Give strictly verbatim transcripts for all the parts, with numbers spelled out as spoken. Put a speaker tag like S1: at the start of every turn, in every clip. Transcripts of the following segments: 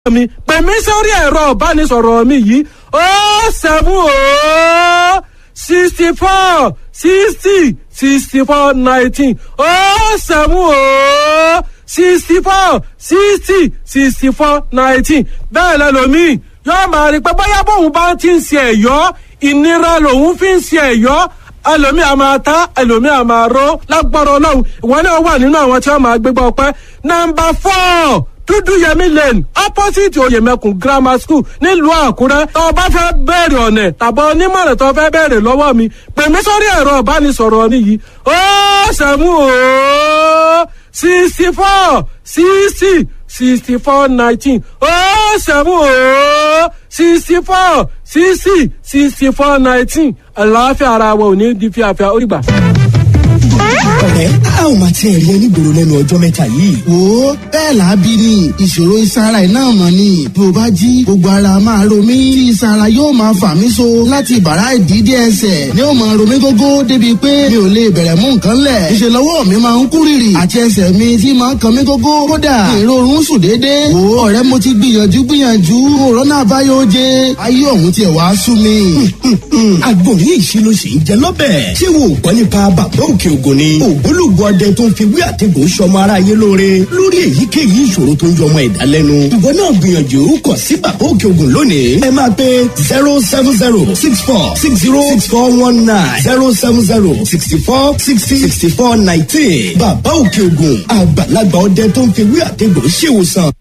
S1: mi pè mí sórí ẹ̀rọ ìbánisọ̀rọ̀ mi yìí ó seven ó sixty four sixty sixty four nineteen ó seven ó sixty four sixty sixty four nineteen bẹ́ẹ̀ lẹ́lòmíì yóò máa rí pé bóyá bóun bá ti ń ṣe ẹ̀yọ́ ìnira lòun fi ń ṣe ẹ̀yọ́ ẹlòmíì a máa ta ẹlòmíì a máa ró lágbára Ọlọ́run ìwọ náà wà nínú àwọn tí wọ́n máa gbégbá ọpẹ́ nọ́mbà four Dúdúyẹmí lane opposite Oyèmẹkùn grammar school nílùú Àkúrẹ́ tó o bá fẹ́ bẹ̀rẹ̀ ọ̀nà tàbí onímọ̀ràn tó o fẹ́ bẹ̀rẹ̀ lọ́wọ́ mi pè mí sórí ẹ̀rọ ìbánisọ̀rọ̀ mi yìí ó sẹ́mu ó sixty four sixty sixty four nineteen ó sẹ́mu ó sixty four sixty sixty four nineteen àlàáfíà ara wa ò ní di fíafíà ó rí gbà.
S2: ọ̀rẹ́ a ò máa tiẹ̀ rí ẹ nígboro lẹ́nu ọjọ́ mẹ́ta yìí.
S3: wo bẹ́ẹ̀ làábí ni ìṣòro ìsara iná mọ̀ ni bí o bá jí gbogbo ara máa ro mí tí ìsara yóò máa fà mí so láti bàrá ìdídé ẹsẹ̀ ni ó máa ro mí gógó débi pé mi ò lè bẹ̀rẹ̀ mú nǹkan lẹ̀. ìṣe lọ́wọ́ mi máa ń kú rìrì àti ẹsẹ̀ mi tí máa ń kan mí gógó kódà ìrorun sùn déédéé. wo ọ̀rẹ́ mo ti gbìyànjú gbìyànjú òrónà àbáyọ oje ayé ọ̀hún tiẹ̀ wá sú mi.
S2: àgbò ní ìṣirò sì ń jẹ lọ́bẹ̀. ṣé wo gbọ́ nípa bàbá òkè ògùn ni. ògbólógbò ọdẹ tó ń fi wí àtẹ̀gùn sọmọ aráyé lóore lórí èyíkéyìí ìṣòro tó ń jọmọ ẹ̀dá lẹ́nu. ìwọ náà gbìyànjú kàn sí bàbá òkè ògùn lónìí. ẹ máa pe zero seven zero six four six zero six four one nine zero seven zero sixty four sixty sixty four nineteen. bàbá òkè ògùn àgbàlagbà ọdẹ tó ń fi wí àtẹ̀gùn ṣèwòsàn.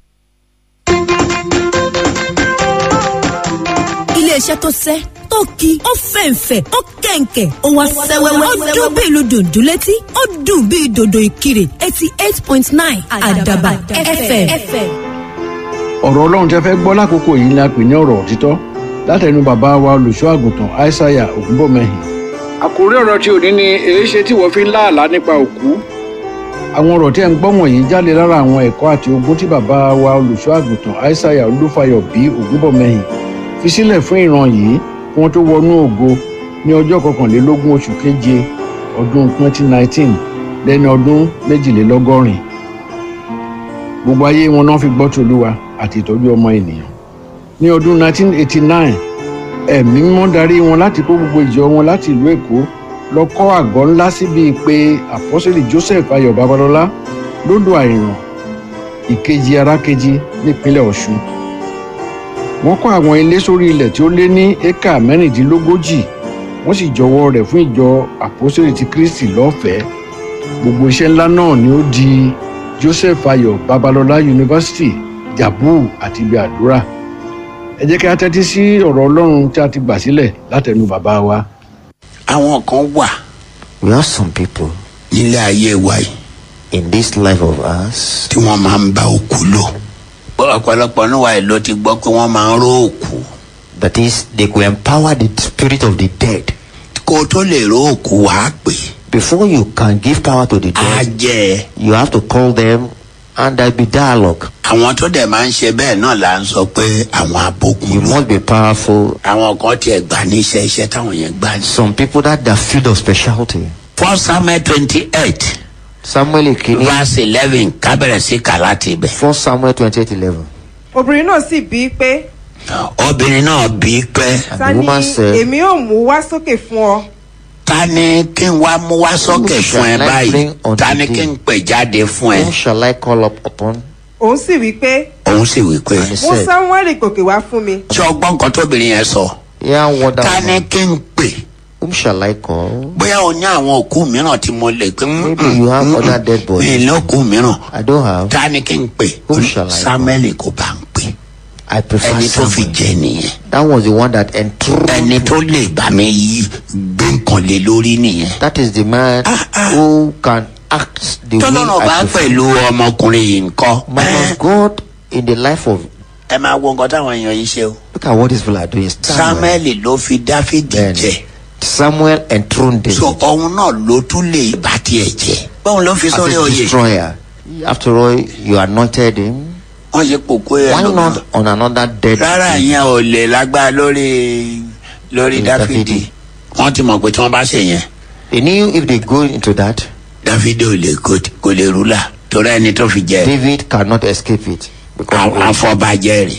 S4: iléeṣẹ́ tó sẹ́ tó ki ó fẹ̀ǹfẹ̀ ó kẹ̀ǹkẹ̀ ó wá sẹ́wẹ́wẹ́ ó dún bí ìlú dùndún létí ó dùn bí dòdò ìkirè eighty eight point nine àdàbà fm.
S5: ọ̀rọ̀ ọlọ́run tẹ́ fẹ́ gbọ́ lákòókò yìí ni a pè ní ọ̀rọ̀ òtítọ́ látẹnu bàbá wa olùṣọ́ àgùntàn aishaiya ògúnbọ̀mẹ́hìn. àkórí ọ̀rọ̀ tí òní ni èéṣe tí wọ́n fi ń láàlá nípa òkú. àwọn ọ̀rọ̀ tí ẹ̀ ń gbọ́ wọ̀nyí jáde lára àwọn ẹ̀kọ́ àti ogun tí bàbá wa olùṣọ́ àgùntàn aishaiya olúfayọ bí ògúnbọ̀mẹ́hìn fi sílẹ̀ fún ìran yìí kí wọ́n tó wọnú ògo ní ọjọ́ kọkànlélógún oṣù keje ọdún twenty nineteen lẹ́ni ọdún méjìlélọ́gọ́rin. gbogbo ayé wọn náà fi gbọ́ tòlúwa àti ìtọ́jú ọmọ ènìyàn. ní ọdún nineteen eighty nine ẹ̀mí mímọ́ darí wọn láti kó gbogbo ìjọ wọn láti ìlú Èkó lọ kọ́ àgọ́ ńlá síbi pé àpọ́sítélì Joseph Ayọ̀ Babalọ́lá lódò Àìràn ìkejì arákejì nípínlẹ̀ Ọ̀ṣun. wọ́n kọ́ àwọn ilé sórí ilẹ̀ tí ó lé ní éka mẹ́rìndínlógójì wọ́n sì jọwọ́ rẹ̀ fún ìjọ àpọ́sítélì ti Kristi lọ́fẹ̀ẹ́. gbogbo iṣẹ́ ńlá náà ni ó di Joseph Ayọ̀ Babalọ́lá University Jabu àti ibi àdúrà. ẹ jẹ́ kí a tẹ́tí sí ọ̀rọ̀ Ọlọ́run tí a ti gbà sílẹ̀ látẹnu bàbá wa.
S6: àwọn kan wà.
S7: We have some people
S6: nílé ayé wa yìí.
S7: in this life of ours
S6: tí wọ́n máa ń bá òkú lò. ọ̀pọ̀lọpọ̀ ní wa ìlú ti gbọ́ pé wọ́n máa ń ró òkú.
S7: that is they could empower the spirit of the dead.
S6: kó o tó lè ró òkú wàá pè.
S7: Before you can give power to the dead,
S6: ajẹ́.
S7: you have to call them and there be dialogue.
S6: àwọn tó dẹ̀ máa ń ṣe bẹ́ẹ̀ náà là ń sọ pé àwọn abókun.
S7: You must be powerful.
S6: àwọn kan tiẹ̀ gbà ní iṣẹ́ iṣẹ́ táwọn yẹn gbà ní.
S7: Some people that their field of specialty.
S6: First Samuel twenty-eight.
S7: Samuel Ekini.
S6: verse eleven kábẹ̀rẹ̀ sí kàláàtì ibẹ̀.
S7: First Samuel twenty-eight eleven.
S8: obìnrin náà sì bí pé.
S6: obìnrin náà bí pé.
S7: And the woman said,
S8: èmi ò mú wá sókè fún ọ.
S6: ta ni kí n wá mú wá sókè fún ẹ báyìí ta ni kí n pè jáde fún ẹ.
S7: whom shall I call up upon?
S8: òun sì wí pé.
S6: òun sì wí pé.
S8: mú Sámúẹ́lì gòkè wá fún mi.
S6: ṣé ọgbọ́n kan tóbìnrin yẹn sọ.
S7: Yeah, what that
S6: ta ni kí n pè.
S7: whom shall I call?
S6: bóyá o ní àwọn òkú mìíràn tí mo lè pé.
S7: Maybe you have mm, other dead bodies.
S6: mi ní òkú mìíràn.
S7: I don't have.
S6: ta ni kí n pè.
S7: Whom shall I call?
S6: Sámúẹ́lì kò bá ń pè.
S7: I prefer
S6: ẹni tó fi
S7: Samuel.
S6: jẹ nìyẹn.
S7: That was the one that enthroned.
S6: ẹni tó lè bá mi yí gbé nǹkan lé lórí nìyẹn.
S7: That is the man
S6: Ah, ah.
S7: who can act the way
S6: tọ́lọ́nà bá
S7: I prefer.
S6: pẹ̀lú ọmọkùnrin yìí nǹkan.
S7: Man of God in the life of.
S6: ẹ máa wo nǹkan táwọn èèyàn yìí ṣe o.
S7: Look at what these people are doing.
S6: Samuel ló fi Dáfídì
S7: Then,
S6: jẹ.
S7: Samuel enthroned David.
S6: so òun náà ló tún lè bá tiẹ̀ jẹ. báwo ló fi
S7: As
S6: sórí
S7: a
S6: oyè.
S7: destroyer. After all, you anointed him.
S6: wọ́n ṣe pòkó ẹ̀
S7: Why
S6: lọ́gbọ̀n.
S7: not on another dead?
S6: rárá ìyẹn ò lè lágbára lórí lórí
S7: Lórí
S6: Dáfídì.
S7: Dáfídì.
S6: wọ́n ti mọ̀ pé tí wọ́n bá ṣe yẹn
S7: They knew if they go into that,
S6: Dáfídì ò lè kò lè rúlà torí ẹni tó fi jẹ.
S7: David cannot escape it. Because
S6: àwọn afọbajẹ rè.